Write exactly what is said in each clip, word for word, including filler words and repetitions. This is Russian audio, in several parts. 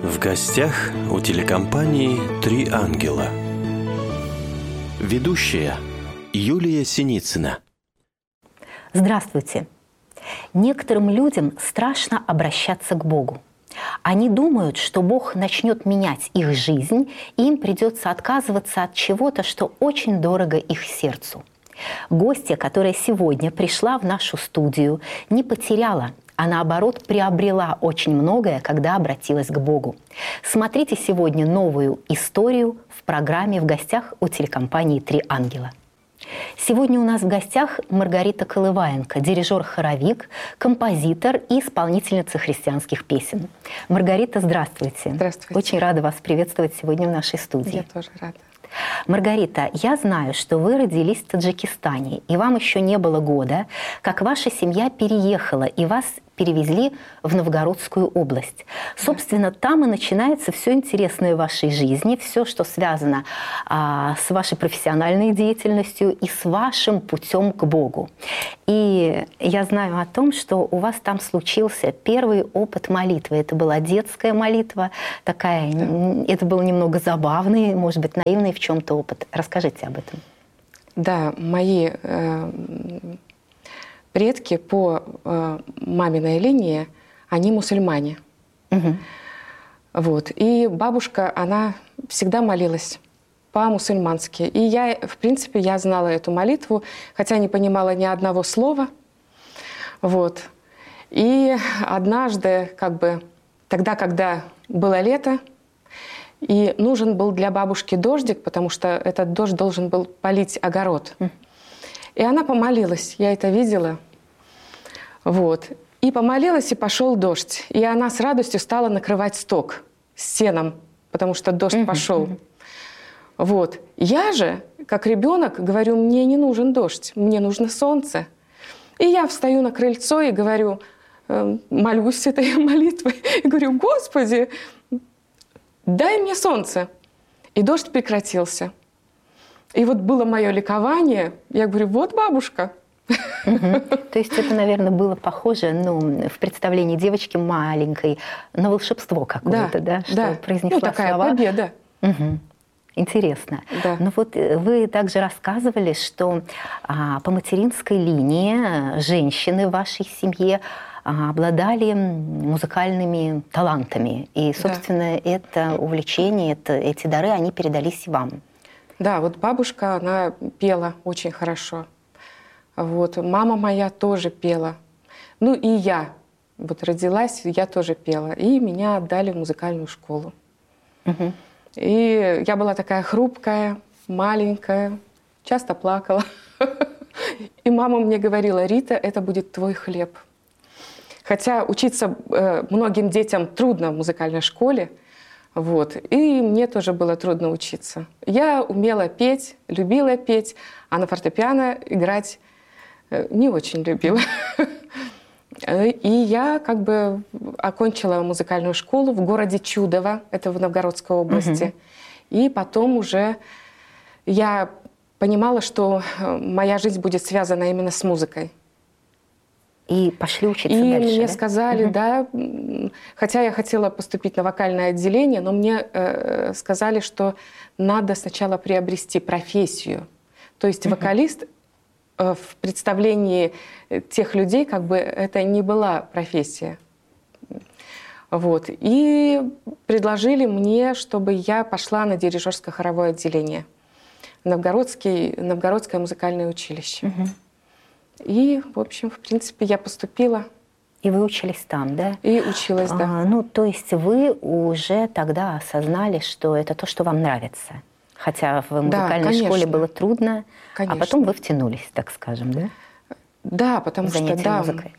В гостях у телекомпании «Три ангела». Ведущая Юлия Синицына. Здравствуйте. Некоторым людям страшно обращаться к Богу. Они думают, что Бог начнет менять их жизнь, и им придется отказываться от чего-то, что очень дорого их сердцу. Гостья, которая сегодня пришла в нашу студию, не потеряла, а наоборот приобрела очень многое, когда обратилась к Богу. Смотрите сегодня новую историю в программе «В гостях» у телекомпании «Три ангела». Сегодня у нас в гостях Маргарита Колываенко, дирижер-хоровик, композитор и исполнительница христианских песен. Маргарита, здравствуйте. Здравствуйте. Очень рада вас приветствовать сегодня в нашей студии. Я тоже рада. Маргарита, я знаю, что вы родились в Таджикистане, и вам еще не было года, как ваша семья переехала, и вас перевезли в Новгородскую область. Собственно, там и начинается все интересное в вашей жизни, все, что связано а, с вашей профессиональной деятельностью и с вашим путем к Богу. И я знаю о том, что у вас там случился первый опыт молитвы. Это была детская молитва, такая, да. Это был немного забавный, может быть, наивный в чем-то опыт. Расскажите об этом. Да, мои э, предки по э, маминой линии, они мусульмане. Угу. Вот. И бабушка, она всегда молилась по-мусульмански. И я, в принципе, я знала эту молитву, хотя не понимала ни одного слова. Вот. И однажды, как бы, тогда, когда было лето, и нужен был для бабушки дождик, потому что этот дождь должен был полить огород. И она помолилась, я это видела. Вот. И помолилась, и пошел дождь. И она с радостью стала накрывать сток с сеном, потому что дождь uh-huh, пошел. Uh-huh. Вот. Я же, как ребенок, говорю, мне не нужен дождь, мне нужно солнце. И я встаю на крыльцо и говорю, молюсь этой молитвой, и говорю, Господи, дай мне солнце. И дождь прекратился. И вот было мое ликование. Я говорю, вот бабушка. Угу. То есть это, наверное, было похоже, ну, в представлении девочки маленькой на волшебство какое-то, да, да? Что да. произнесла ну, такая слова. победа. Угу. Интересно. Да. Но вот вы также рассказывали, что а, по материнской линии женщины в вашей семье а, обладали музыкальными талантами. И, собственно, да. это увлечение, это, эти дары, они передались и вам. Да, вот бабушка, она пела очень хорошо. Вот. Мама моя тоже пела. Ну и я вот родилась, я тоже пела. И меня отдали в музыкальную школу. Угу. И я была такая хрупкая, маленькая, часто плакала. И мама мне говорила, Рита, это будет твой хлеб. Хотя учиться э, многим детям трудно в музыкальной школе. Вот. И мне тоже было трудно учиться. Я умела петь, любила петь, а на фортепиано играть не очень любила. И я как бы окончила музыкальную школу в городе Чудово, это в Новгородской области. Угу. И потом уже я понимала, что моя жизнь будет связана именно с музыкой. И пошли учиться и дальше, мне да? сказали, угу. да, хотя я хотела поступить на вокальное отделение, но мне э, сказали, что надо сначала приобрести профессию. То есть угу. вокалист э, в представлении тех людей, как бы это не была профессия. Вот. И предложили мне, чтобы я пошла на дирижерско-хоровое отделение. Новгородский, Новгородское музыкальное училище. Угу. И, в общем, в принципе, я поступила. И вы учились там, да? И училась, да. А, ну, то есть вы уже тогда осознали, что это то, что вам нравится. Хотя в музыкальной да, школе было трудно, конечно. А потом вы втянулись, так скажем, да? Да, потому Занятия что, да, музыкой.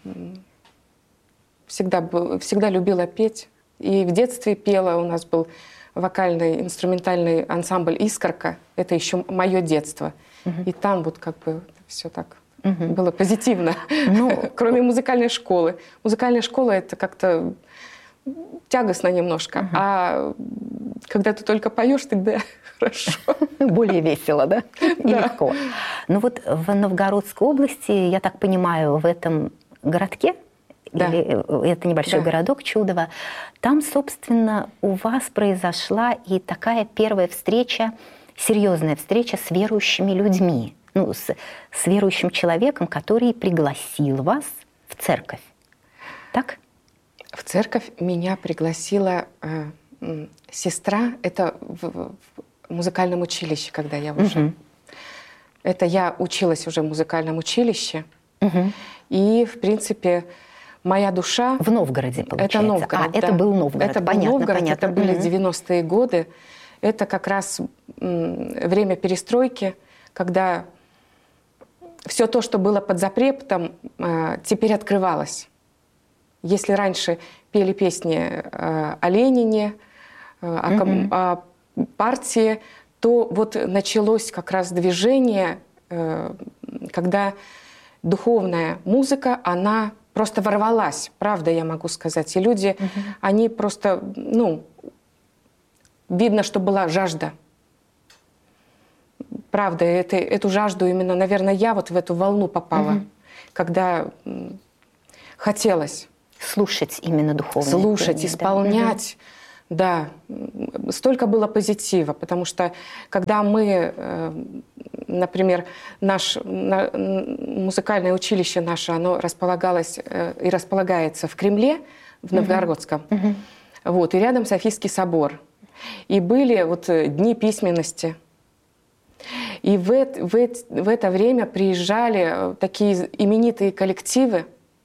Всегда, всегда любила петь. И в детстве пела. У нас был вокальный инструментальный ансамбль «Искорка». Это еще мое детство. Угу. И там вот как бы все так... Угу. Было позитивно, ну, кроме музыкальной школы. Музыкальная школа — это как-то тягостно немножко, угу. а когда ты только поешь, тогда хорошо. Более весело, да? И да. легко. Ну вот в Новгородской области, я так понимаю, в этом городке Да. или это небольшой Да. городок Чудово. Там, собственно, у вас произошла и такая первая встреча, серьезная встреча с верующими людьми, ну, с, с верующим человеком, который пригласил вас в церковь. Так? В церковь меня пригласила э, м, сестра. Это в, в музыкальном училище, когда я уже. Угу. Это я училась уже в музыкальном училище. Угу. И, в принципе, моя душа... В Новгороде, получается. Это Новгород, А, да. это был Новгород. Это был понятно, Новгород, понятно. это были Угу. девяностые годы. Это как раз м, время перестройки, когда все то, что было под запретом, э, теперь открывалось. Если раньше пели песни э, о Ленине, э, о, ком- Мгм. о партии, то вот началось как раз движение, э, когда духовная музыка, она просто ворвалась, правда, я могу сказать. И люди, они просто, ну, видно, что была жажда. Правда, это, эту жажду именно, наверное, я вот в эту волну попала, Мгм. когда м, хотелось Слушать именно духовное слушать, пение, да. исполнять. Да, м, столько было позитива, потому что когда мы, э, например, наш, на- м, музыкальное училище наше, оно располагалось э, и располагается в Кремле, в Новгородском, Мгм. вот, и рядом Софийский собор. И были вот э, дни письменности. И в, эт- в, эт- в это время приезжали э, такие именитые коллективы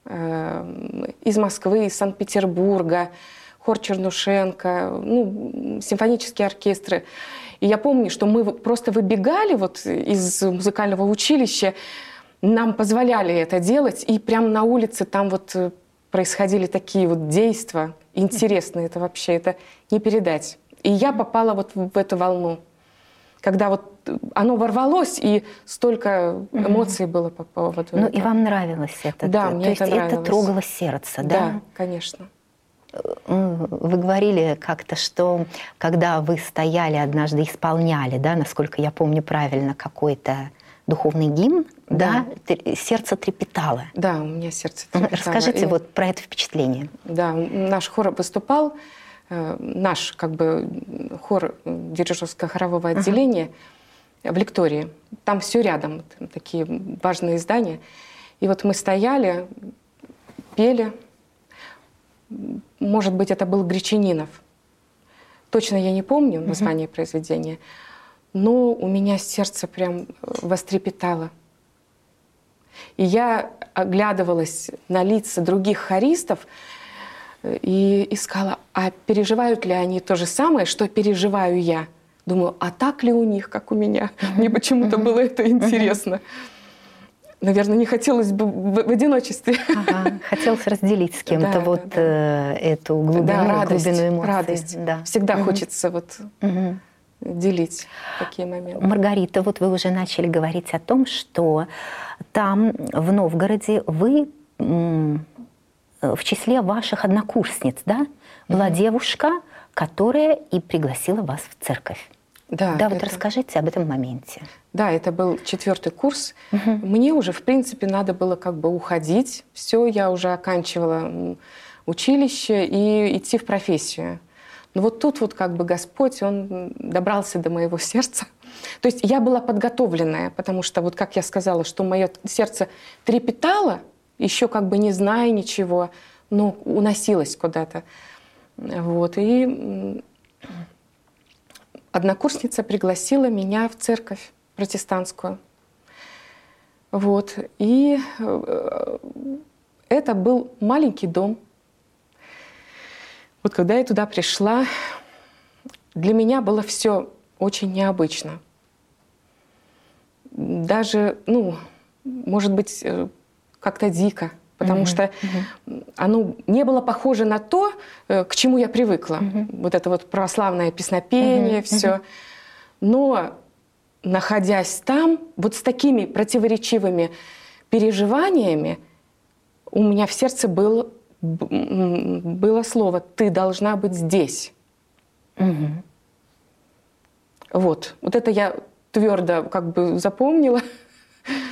э, из Москвы, из Санкт-Петербурга, хор Чернушенко, ну, симфонические оркестры. И я помню, что мы просто выбегали вот из музыкального училища, нам позволяли это делать, и прямо на улице там вот э, происходили такие вот действия интересные, это вообще, это не передать. И я попала вот в эту волну, когда вот оно ворвалось, и столько эмоций было по поводу Ну, этого. и вам нравилось это? Да, То мне есть это нравилось. трогало сердце, да? Да, конечно. М, Вы говорили как-то, что когда вы стояли однажды, исполняли, да, насколько я помню правильно, какой-то духовный гимн, да, Да. т- сердце трепетало. Да, у меня сердце трепетало. Расскажите И- вот про это впечатление. Да, наш хор выступал, э, наш как бы хор дирижерско-хорового отделения в лектории. Там все рядом, там такие важные здания. И вот мы стояли, пели. Может быть, это был Гречанинов. Точно я не помню название произведения, но у меня сердце прям вострепетало. И я оглядывалась на лица других хористов и искала, а переживают ли они то же самое, что переживаю я. Думаю, а так ли у них, как у меня? Мне почему-то было это интересно. Наверное, не хотелось бы в в одиночестве. Ага, хотелось разделить с кем-то Да, вот да, да. э, эту глубину, Да, радость, глубину эмоций. радость. Да. Всегда Мгм. хочется вот Мгм. делить такие моменты. Маргарита, вот вы уже начали говорить о том, что там, в Новгороде, вы м, в числе ваших однокурсниц, да, была девушка, которая и пригласила вас в церковь. Да, Да, вот это- расскажите об этом моменте. Да, это был четвертый курс. Мне уже, в принципе, надо было как бы уходить. Все, я уже оканчивала м, училище и идти в профессию. Но вот тут вот как бы Господь, Он добрался до моего сердца. То есть я была подготовленная, потому что вот как я сказала, что мое сердце трепетало, еще как бы не зная ничего, но уносилось куда-то. Вот. И м, однокурсница пригласила меня в церковь протестантскую. Вот. И э, это был маленький дом. Вот когда я туда пришла, для меня было все очень необычно. Даже, ну, может быть, э, как-то дико, потому Мгм, что оно не было похоже на то, э, к чему я привыкла. Вот это вот православное песнопение, Мгм, все. Но находясь там, вот с такими противоречивыми переживаниями, у меня в сердце был, б- м, было слово «ты должна быть здесь». Мгм. Вот. Вот это я твердо как бы запомнила.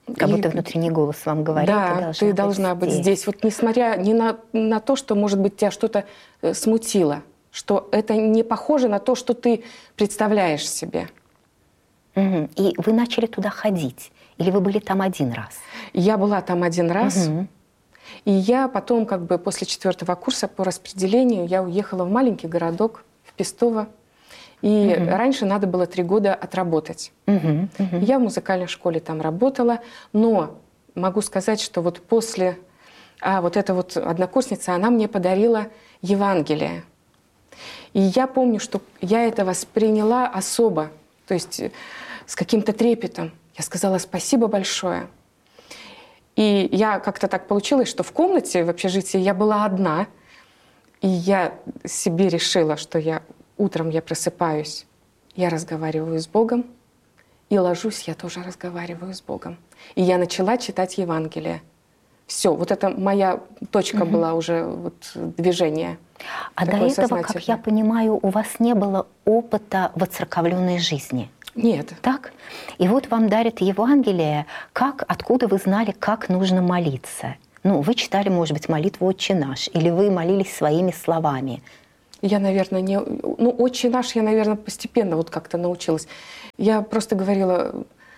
Как И- будто внутренний голос вам говорит, да, ты должна, ты должна быть здесь. здесь. Вот несмотря ни на, на то, что, может быть, тебя что-то э, смутило, что это не похоже на то, что ты представляешь себе. Мгм. И вы начали туда ходить? Или вы были там один раз? Я была там один раз, Мгм. и я потом, как бы после четвертого курса по распределению, я уехала в маленький городок, в Пестово. И раньше надо было три года отработать. Мгм. Мгм. Я в музыкальной школе там работала, но могу сказать, что вот после... А вот эта вот однокурсница, она мне подарила Евангелие. И я помню, что я это восприняла особо, то есть э, с каким-то трепетом. Я сказала спасибо большое. И я как-то так получилось, что в комнате, в общежитии я была одна, и я себе решила, что я утром я просыпаюсь, я разговариваю с Богом, и ложусь, я тоже разговариваю с Богом. И я начала читать Евангелие. Все, вот это моя точка Мгм. была уже вот, движения. А до Такое этого, как сознательное. я понимаю, у вас не было опыта воцерковленной жизни. Нет. Так? И вот вам дарят Евангелие. Как, откуда вы знали, как нужно молиться? Ну, вы читали, может быть, молитву «Отче наш», или вы молились своими словами. Я, наверное, не... Ну, «Отче наш» я, наверное, постепенно вот как-то научилась. Я просто говорила,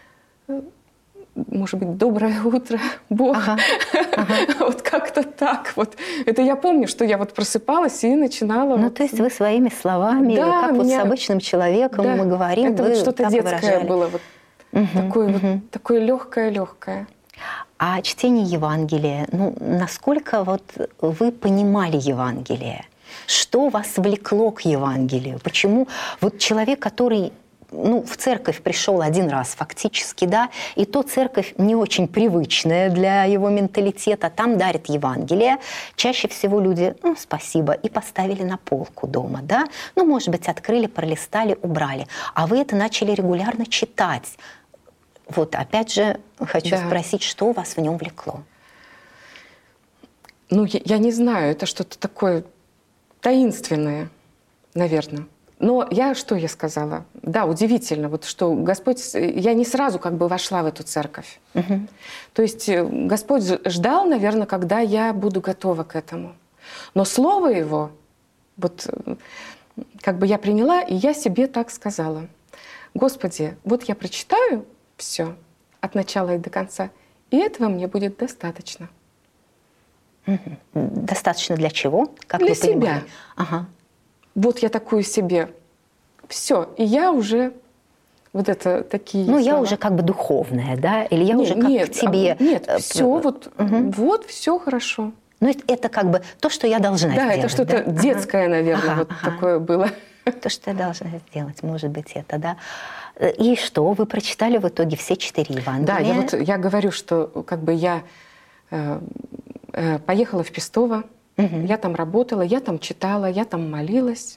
может быть, «Доброе утро, Бог». Ага, ага. Вот как-то так вот. Это я помню, что я вот просыпалась и начинала... Ну, вот- то есть вы своими словами, Да, как вот меня- с обычным человеком Да, мы говорим, это вы вот что-то так детское выражали. было, вот Мгм, такое, мгм. вот, такое легкое-легкое. А чтение Евангелия, ну, насколько вот вы понимали Евангелие? Что вас влекло к Евангелию? Почему вот человек, который ну, в церковь пришел один раз фактически, да, и то церковь не очень привычная для его менталитета, там дарят Евангелие, чаще всего люди, ну, спасибо, и поставили на полку дома, да, ну, может быть, открыли, пролистали, убрали, а вы это начали регулярно читать. Вот, опять же, хочу Да. спросить, что вас в нем влекло? Ну, я, я не знаю, это что-то такое таинственное, наверное. Но я, что я сказала? Да, удивительно, вот что Господь... Я не сразу как бы вошла в эту церковь. Мгм. То есть э, Господь ж- ждал, наверное, когда я буду готова к этому. Но Слово Его, вот э, как бы я приняла, и я себе так сказала. Господи, вот я прочитаю все от начала и до конца, и этого мне будет достаточно. Мгм. Достаточно для чего? Как Для вы понимали? себя. Ага. Вот я такую себе. Все, и я уже вот это такие Ну, я слова. уже как бы духовная, да? Или я Не- уже как нет, к тебе... а, Нет, э, все, вот, Мгм. вот, все хорошо. Ну, это- это как бы то, что я должна Да, сделать. это что-то да? детское, наверное, Ага, вот ага. такое было. То, что я должна сделать, может быть, это, да. И что, вы прочитали в итоге все четыре Евангелия? Да, я вот я говорю, что как бы я э, э, поехала в Пестово, Мгм. я там работала, я там читала, я там молилась.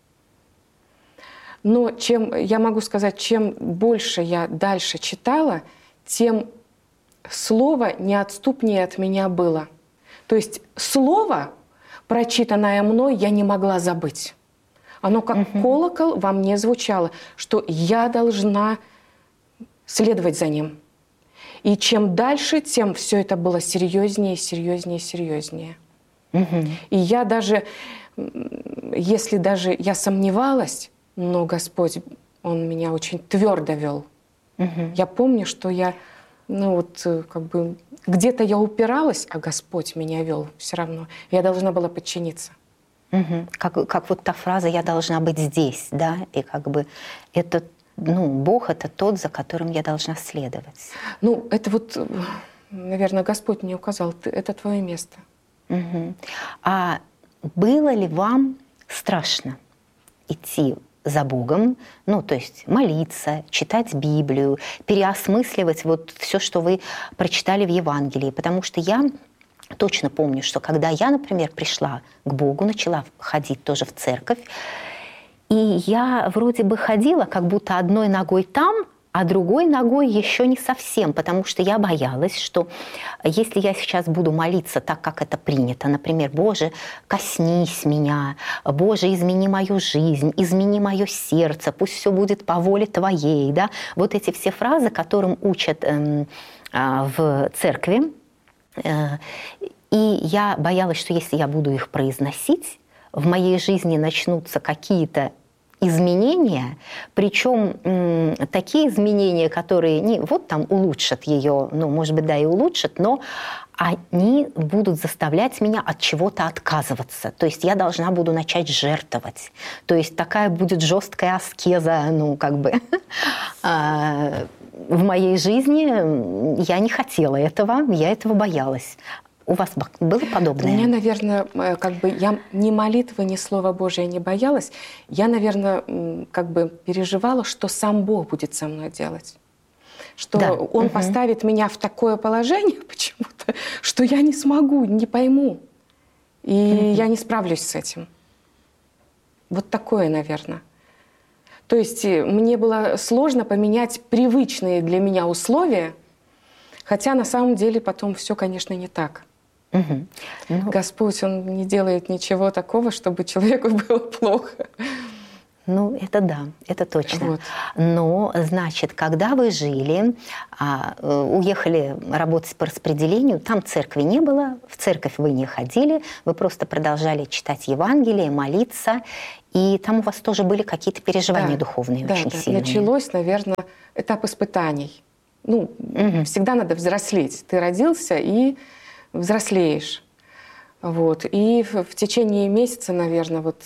Но чем, я могу сказать, чем больше я дальше читала, тем слово неотступнее от меня было. То есть слово, прочитанное мной, я не могла забыть. Оно как колокол во мне звучало, что я должна следовать за ним. И чем дальше, тем все это было серьезнее, серьезнее, серьезнее. Мгм. И я даже, м, если даже я сомневалась, но Господь, Он меня очень твердо вел. Мгм. Я помню, что я, ну вот, э, как бы, где-то я упиралась, а Господь меня вел все равно. Я должна была подчиниться. Мгм. Как, как вот та фраза «я должна быть здесь», да? И как бы это, ну, Бог — это тот, за которым я должна следовать. Ну, это вот, э, наверное, Господь мне указал, «Ты- это твое место. Мгм. А было ли вам страшно идти за Богом, ну, то есть молиться, читать Библию, переосмысливать вот все, что вы прочитали в Евангелии? Потому что я точно помню, что когда я, например, пришла к Богу, начала ходить тоже в церковь, и я вроде бы ходила как будто одной ногой там, а другой ногой еще не совсем, потому что я боялась, что если я сейчас буду молиться так, как это принято, например, «Боже, коснись меня», «Боже, измени мою жизнь», «Измени мое сердце», «Пусть все будет по воле Твоей», да, вот эти все фразы, которым учат эм, в церкви, и я боялась, что если я буду их произносить, в моей жизни начнутся какие-то изменения, причем м, такие изменения, которые не вот там улучшат ее, ну, может быть, да, и улучшат, но они будут заставлять меня от чего-то отказываться. То есть я должна буду начать жертвовать. То есть такая будет жесткая аскеза, ну, как бы. В моей жизни я не хотела этого, я этого боялась. У вас было подобное? У меня, наверное, как бы я ни молитвы, ни Слова Божия не боялась. Я, наверное, как бы переживала, что сам Бог будет со мной делать. Что да. Он угу. поставит меня в такое положение почему-то, что я не смогу, не пойму. И угу. я не справлюсь с этим. Вот такое, наверное. То есть мне было сложно поменять привычные для меня условия, хотя на самом деле потом все, конечно, не так. Угу. Ну, Господь, Он не делает ничего такого, чтобы человеку было плохо. Ну, это да, это точно. Вот. Но, значит, когда вы жили, а, уехали работать по распределению, там церкви не было, в церковь вы не ходили, вы просто продолжали читать Евангелие, молиться, и там у вас тоже были какие-то переживания да, духовные да, очень да. сильные. Началось, наверное, этап испытаний. Ну, угу. всегда надо взрослеть. Ты родился и взрослеешь. Вот. И в, в течение месяца, наверное, вот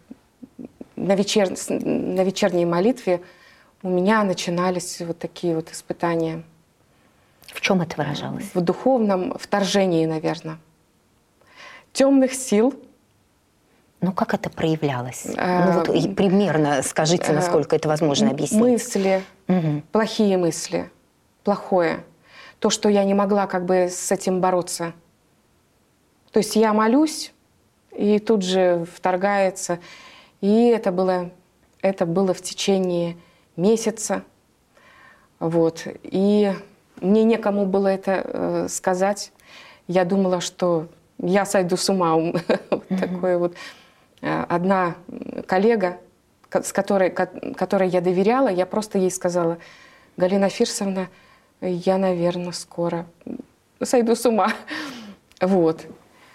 на, вечер... на вечерней молитве у меня начинались вот такие вот испытания. В чем это выражалось? В духовном вторжении, наверное. Темных сил. Ну, как это проявлялось? А, ну, вот примерно скажите, насколько это возможно объяснить. Мысли, угу. плохие мысли, плохое. То, что я не могла как бы с этим бороться. То есть я молюсь, и тут же вторгается. И это было, это было в течение месяца. Вот. И мне некому было это э, сказать. Я думала, что я сойду с ума. Вот mm-hmm. такое вот. Одна коллега, с которой, которой я доверяла, я просто ей сказала: Галина Фирсовна, я, наверное, скоро сойду с ума. Вот.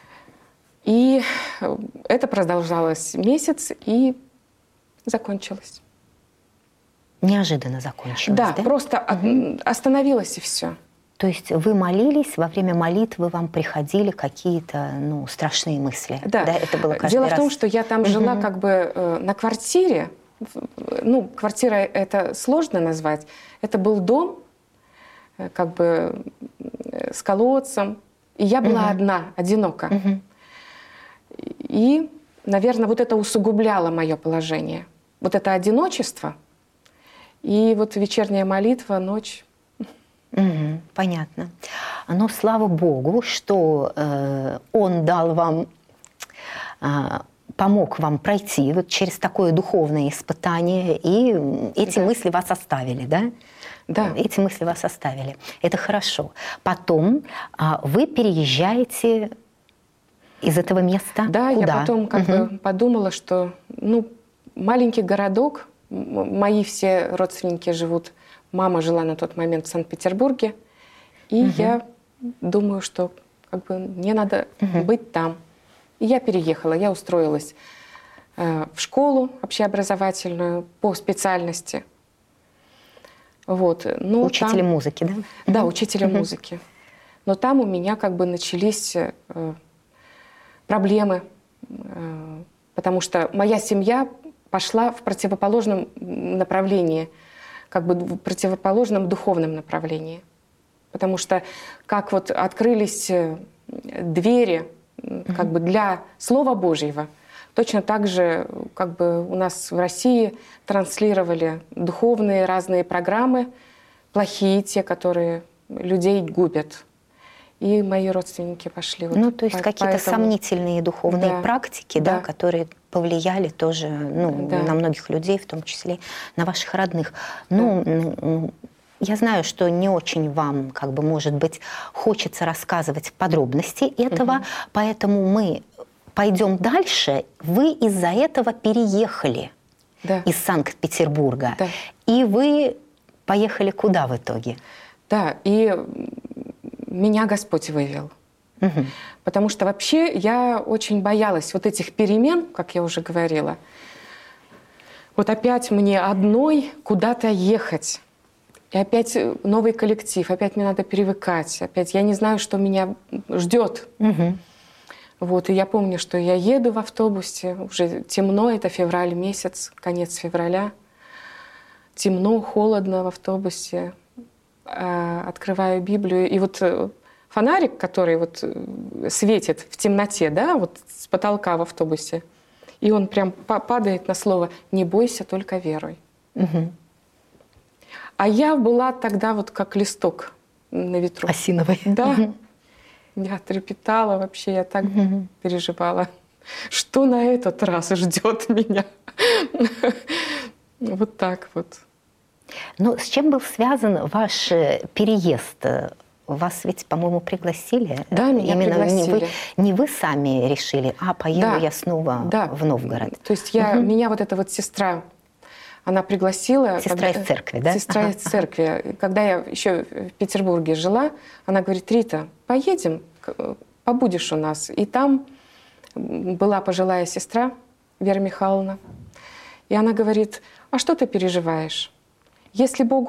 И это продолжалось месяц и закончилось. Неожиданно закончилось, да? Да, просто угу. остановилось и все. То есть вы молились, во время молитвы вам приходили какие-то ну, страшные мысли? Да. да? Это было каждый Дело раз? в том, что я там угу. жила как бы э, на квартире. Ну, квартира это сложно назвать. Это был дом, э, как бы э, с колодцем. И я была угу. одна, одинока. Угу. И, наверное, вот это усугубляло мое положение. Вот это одиночество. И вот вечерняя молитва, ночь. Угу, понятно. Но слава Богу, что э, Он дал вам, э, помог вам пройти вот через такое духовное испытание, и эти да. мысли вас оставили, да? Да. Эти мысли вас оставили. Это хорошо. Потом э, вы переезжаете из этого места Да, куда? Я потом как угу. бы подумала, что ну, маленький городок, мои все родственники живут. Мама жила на тот момент в Санкт-Петербурге, и угу. я думаю, что как бы мне надо угу. быть там. И я переехала, я устроилась э, в школу общеобразовательную по специальности. Вот. Ну, учителем там... музыки, да? Да, угу. учителем угу. музыки. Но там у меня как бы начались э, проблемы, э, потому что моя семья пошла в противоположном направлении, как бы в противоположном духовном направлении. Потому что как вот открылись двери mm-hmm. как бы для Слова Божьего, точно так же как бы у нас в России транслировали духовные разные программы, плохие, те, которые людей губят. И мои родственники пошли. Вот ну, то есть по- какие-то поэтому... сомнительные духовные да. практики, да, да. которые повлияли тоже ну, да. на многих людей, в том числе на ваших родных. Ну, да. я знаю, что не очень вам, как бы, может быть, хочется рассказывать подробности этого, угу. поэтому мы пойдем дальше. Вы из-за этого переехали да. из Санкт-Петербурга. Да. И вы поехали куда в итоге? Да, и меня Господь вывел. Мгм. Потому что вообще я очень боялась вот этих перемен, как я уже говорила. Вот опять мне одной куда-то ехать. И опять новый коллектив, опять мне надо привыкать. Опять я не знаю, что меня ждет. Мгм. Вот, и я помню, что я еду в автобусе, уже темно, это февраль месяц, конец февраля. Темно, холодно в автобусе. Э, Открываю Библию, и вот э, фонарик, который вот э, светит в темноте, да, вот с потолка в автобусе, и он прям па- падает на слово «не бойся, только веруй». Мгм. А я была тогда вот как листок на ветру. Осиновый. Да, Мгм. я трепетала вообще, я так Мгм. переживала. Что на этот раз ждет меня? Вот так вот. Ну, с чем был связан ваш э, переезд? Вас ведь, по-моему, пригласили. Да, меня Именно Не вы, пригласили. не вы сами решили, а поеду Да, я снова да. в Новгород. То есть я, меня вот эта вот сестра, она пригласила... Сестра когда- из церкви, да? Сестра Ага, из церкви. Когда я еще в Петербурге жила, она говорит: Рита, поедем, к- побудешь у нас. И там была пожилая сестра Вера Михайловна. И она говорит: а что ты переживаешь? Если Богу